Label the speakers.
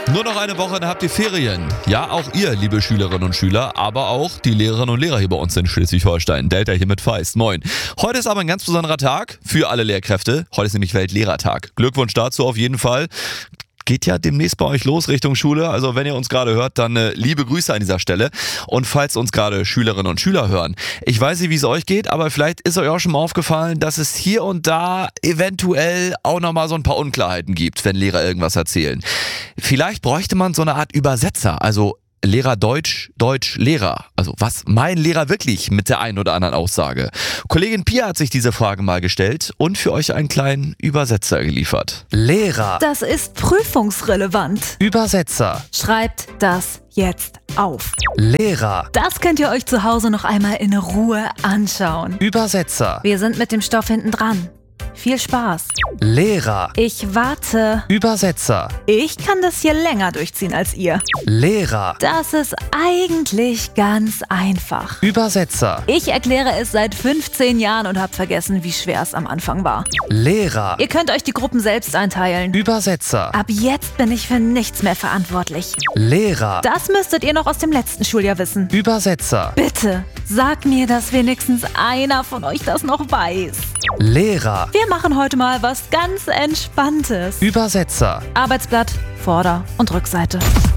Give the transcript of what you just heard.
Speaker 1: Nur noch eine Woche, dann habt ihr Ferien. Ja, auch ihr, liebe Schülerinnen und Schüler, aber auch die Lehrerinnen und Lehrer hier bei uns in Schleswig-Holstein. Delta hier mit Feist. Moin. Heute ist aber ein ganz besonderer Tag für alle Lehrkräfte. Heute ist nämlich Weltlehrertag. Glückwunsch dazu auf jeden Fall. Geht ja demnächst bei euch los Richtung Schule. Also wenn ihr uns gerade hört, dann liebe Grüße an dieser Stelle. Und falls uns gerade Schülerinnen und Schüler hören, ich weiß nicht, wie es euch geht, aber vielleicht ist euch auch schon mal aufgefallen, dass es hier und da eventuell auch nochmal so ein paar Unklarheiten gibt, wenn Lehrer irgendwas erzählen. Vielleicht bräuchte man so eine Art Übersetzer, also Lehrer Deutsch, Deutsch, Lehrer. Also was meinen Lehrer wirklich mit der einen oder anderen Aussage? Kollegin Pia hat sich diese Frage mal gestellt und für euch einen kleinen Übersetzer geliefert.
Speaker 2: Lehrer.
Speaker 3: Das ist prüfungsrelevant.
Speaker 2: Übersetzer.
Speaker 3: Schreibt das jetzt auf.
Speaker 2: Lehrer.
Speaker 3: Das könnt ihr euch zu Hause noch einmal in Ruhe anschauen.
Speaker 2: Übersetzer.
Speaker 3: Wir sind mit dem Stoff hinten dran. Viel Spaß.
Speaker 2: Lehrer.
Speaker 3: Ich warte.
Speaker 2: Übersetzer.
Speaker 3: Ich kann das hier länger durchziehen als ihr.
Speaker 2: Lehrer.
Speaker 3: Das ist eigentlich ganz einfach.
Speaker 2: Übersetzer.
Speaker 3: Ich erkläre es seit 15 Jahren und habe vergessen, wie schwer es am Anfang war.
Speaker 2: Lehrer.
Speaker 3: Ihr könnt euch die Gruppen selbst einteilen.
Speaker 2: Übersetzer.
Speaker 3: Ab jetzt bin ich für nichts mehr verantwortlich.
Speaker 2: Lehrer.
Speaker 3: Das müsstet ihr noch aus dem letzten Schuljahr wissen.
Speaker 2: Übersetzer.
Speaker 3: Bitte, sag mir, dass wenigstens einer von euch das noch weiß.
Speaker 2: Lehrer.
Speaker 3: Wir machen heute mal was ganz Entspanntes.
Speaker 2: Übersetzer.
Speaker 3: Arbeitsblatt, Vorder- und Rückseite.